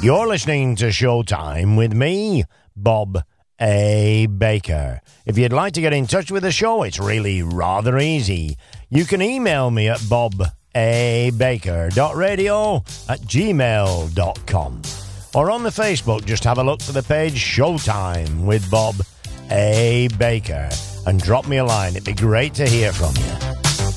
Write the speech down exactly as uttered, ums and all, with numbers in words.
You're listening to Showtime with me, Bob A. Baker. If you'd like to get in touch with the show, it's really rather easy. You can email me at bobabaker.radio at gmail dot com. Or on the Facebook, just have a look for the page Showtime with Bob A. Baker and drop me a line. It'd be great to hear from you.